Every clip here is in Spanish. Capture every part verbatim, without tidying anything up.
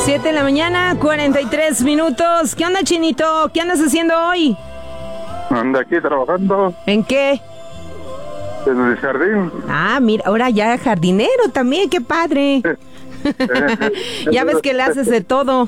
siete de la mañana, cuarenta y tres minutos. ¿Qué onda, Chinito? ¿Qué andas haciendo hoy? Ando aquí trabajando. ¿En qué? En el jardín. Ah, mira, ahora ya jardinero también, qué padre. Ya ves que le haces de todo.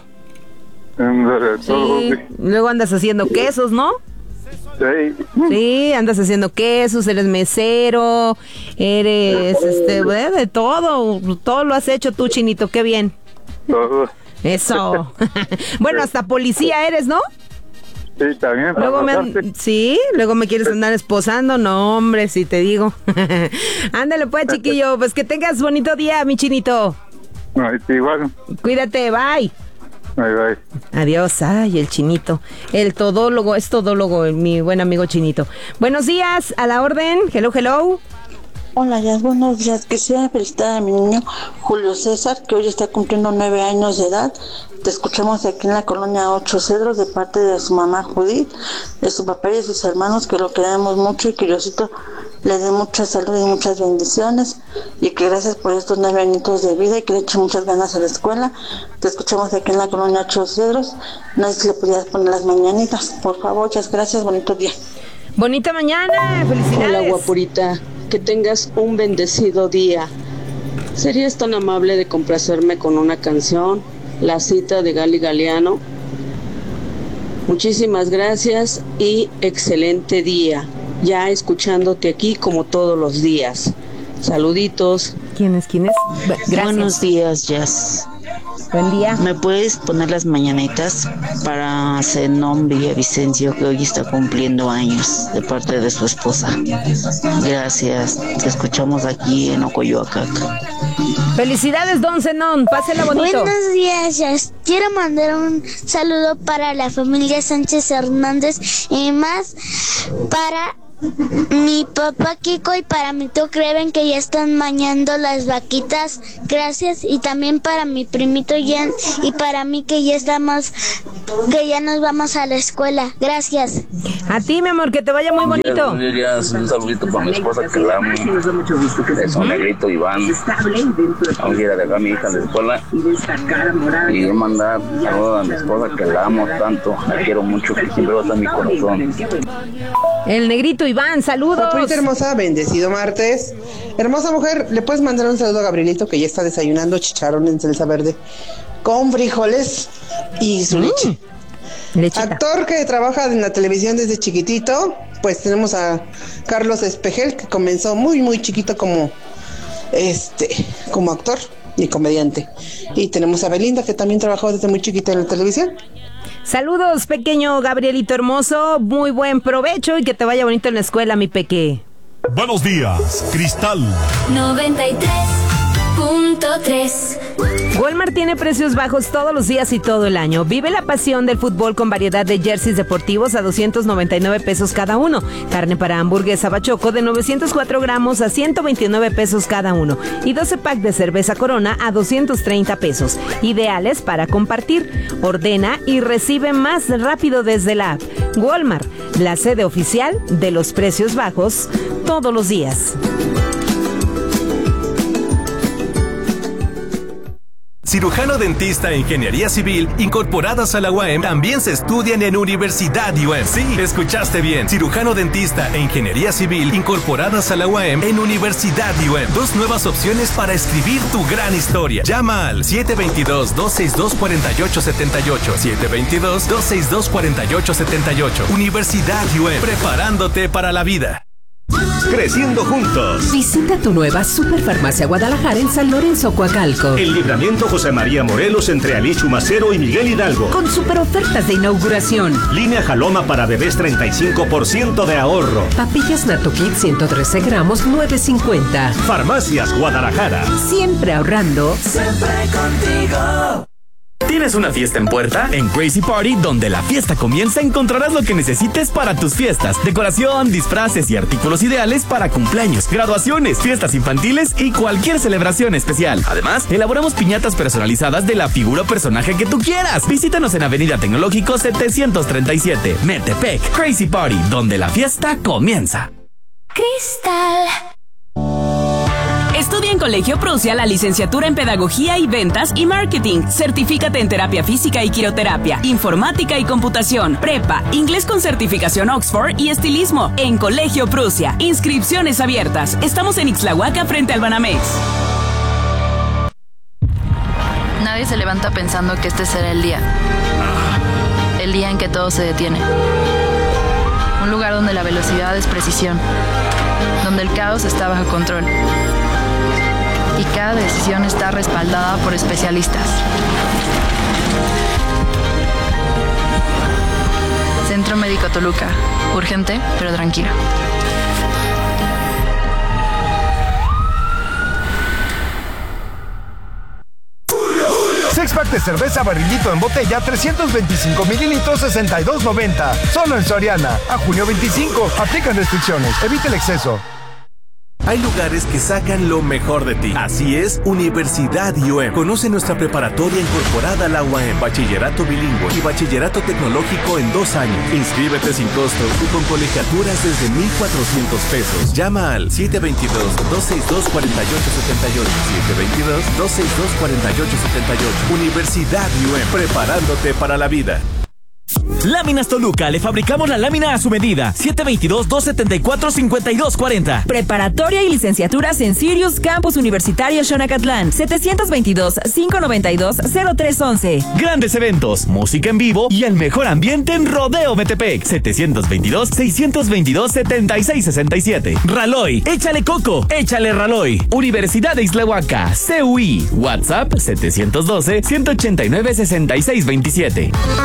De todo, Sí. sí. Luego andas haciendo quesos, ¿no? Sí. Sí, andas haciendo quesos, eres mesero, eres, este, de todo, todo lo has hecho tú, Chinito, qué bien. Todo. Eso. Bueno, hasta policía eres, ¿no? Sí, también. Luego me, an- sí, luego me quieres andar esposando, no, hombre, si te digo. Ándale pues, chiquillo, pues que tengas bonito día, mi Chinito. No, igual. Cuídate, bye. Bye, bye. Adiós, ay, el Chinito, el todólogo, es todólogo, mi buen amigo Chinito. Buenos días, a la orden, hello, hello. Hola, ya buenos días. Quisiera felicitar a mi niño Julio César, que hoy está cumpliendo nueve años de edad. Te escuchamos aquí en la colonia Ocho Cedros, de parte de su mamá Judith, de su papá y de sus hermanos, que lo queremos mucho y que Diosito le dé mucha salud y muchas bendiciones, y que gracias por estos nueve añitos de vida y que le eche muchas ganas a la escuela. Te escuchamos aquí en la colonia Ocho Cedros. No sé si le pudieras poner las mañanitas, por favor. Muchas gracias, bonito día. Bonita mañana, felicidades. Hola, guapurita, que tengas un bendecido día. ¿Serías tan amable de complacerme con una canción, La Cita de Gali Galeano? Muchísimas gracias y excelente día. Ya escuchándote aquí como todos los días. Saluditos. ¿Quién es? ¿Quién es? Gracias. Buenos días, Jazz. Buen día. ¿Me puedes poner las mañanitas para Zenón Villavicencio, que hoy está cumpliendo años, de parte de su esposa? Gracias. Te escuchamos aquí en Ocoyoacac. Felicidades, don Zenón, pásela bonito. Buenos días, Jazz. Quiero mandar un saludo para la familia Sánchez Hernández y más para mi papá Kiko y para mi tío Creven, que ya están mañando las vaquitas. Gracias. Y también para mi primito Jan y para mí, que ya estamos, que ya nos vamos a la escuela. Gracias. A ti, mi amor, que te vaya muy bonito. Buenos días, un saludito para mi esposa que la amo. Es un negrito Iván. Vamos a ir a dejar a mi hija a la escuela. Y yo mandar saludos a mi esposa que la amo tanto. La quiero mucho, que siempre va a estar en mi corazón. El negrito Iván, saludos. Guapurita hermosa, bendecido martes. Hermosa mujer, ¿le puedes mandar un saludo a Gabrielito, que ya está desayunando chicharrón en salsa verde con frijoles y su leche? Mm, lechita. Actor que trabaja en la televisión desde chiquitito. Pues tenemos a Carlos Espejel, que comenzó muy muy chiquito como este como actor y comediante. Y tenemos a Belinda, que también trabajó desde muy chiquita en la televisión. Saludos, pequeño Gabrielito hermoso, muy buen provecho y que te vaya bonito en la escuela, mi peque. Buenos días, Cristal. noventa y tres punto tres. Walmart tiene precios bajos todos los días y todo el año. Vive la pasión del fútbol con variedad de jerseys deportivos a doscientos noventa y nueve pesos cada uno. Carne para hamburguesa Bachoco de novecientos cuatro gramos a ciento veintinueve pesos cada uno. Y doce pack de cerveza Corona a doscientos treinta pesos. Ideales para compartir. Ordena y recibe más rápido desde la app. Walmart, la sede oficial de los precios bajos todos los días. Cirujano dentista e ingeniería civil incorporadas a la U A M también se estudian en Universidad U A M. Sí, escuchaste bien. Cirujano dentista e ingeniería civil incorporadas a la U A M en Universidad U A M. Dos nuevas opciones para escribir tu gran historia. Llama al siete dos dos, dos seis dos, cuatro ocho siete ocho. siete dos dos, dos seis dos, cuatro ocho siete ocho. Universidad U A M. Preparándote para la vida. Creciendo juntos. Visita tu nueva Superfarmacia Guadalajara en San Lorenzo, Coacalco. El Libramiento José María Morelos entre Ali Chumacero y Miguel Hidalgo. Con super ofertas de inauguración. Línea Jaloma para bebés treinta y cinco por ciento de ahorro. Papillas Nato Kit ciento trece gramos nueve cincuenta. Farmacias Guadalajara. Siempre ahorrando. Siempre contigo. ¿Tienes una fiesta en puerta? En Crazy Party, donde la fiesta comienza, encontrarás lo que necesites para tus fiestas. Decoración, disfraces y artículos ideales para cumpleaños, graduaciones, fiestas infantiles y cualquier celebración especial. Además, elaboramos piñatas personalizadas de la figura o personaje que tú quieras. Visítanos en Avenida Tecnológico setecientos treinta y siete, Metepec. Crazy Party, donde la fiesta comienza. Cristal. Estudia en Colegio Prusia la licenciatura en Pedagogía y Ventas y Marketing. Certifícate en Terapia Física y Quiroterapia, Informática y Computación, Prepa, Inglés con certificación Oxford y Estilismo en Colegio Prusia. Inscripciones abiertas. Estamos en Ixtlahuaca frente al Banamex. Nadie se levanta pensando que este será el día. El día en que todo se detiene. Un lugar donde la velocidad es precisión. Donde el caos está bajo control. Y cada decisión está respaldada por especialistas. Centro Médico Toluca. Urgente, pero tranquilo. Six pack de cerveza Barrilito en botella, trescientos veinticinco mililitros, sesenta y dos noventa. Solo en Soriana. A junio veinticinco. Aplican restricciones. Evita el exceso. Hay lugares que sacan lo mejor de ti. Así es, Universidad I U E M. Conoce nuestra preparatoria incorporada a la U A M, bachillerato bilingüe y bachillerato tecnológico en dos años. Inscríbete sin costo y con colegiaturas desde mil cuatrocientos pesos. Llama al siete dos dos, dos seis dos, cuatro ocho siete ocho, siete dos dos, dos seis dos, cuatro ocho siete ocho. Universidad I U E M, preparándote para la vida. Láminas Toluca, le fabricamos la lámina a su medida. siete dos dos, dos siete cuatro, cinco dos cuatro cero. Preparatoria y licenciaturas en Sirius Campus Universitario Xonacatlán. setecientos veintidós, quinientos noventa y dos, cero tres once. Grandes eventos, música en vivo y el mejor ambiente en Rodeo Metepec. setecientos veintidós, seiscientos veintidós, setenta y seis sesenta y siete. Raloy, échale coco, échale Raloy. Universidad de Ixtlahuaca, C U I. WhatsApp setecientos doce, ciento ochenta y nueve, sesenta y seis veintisiete.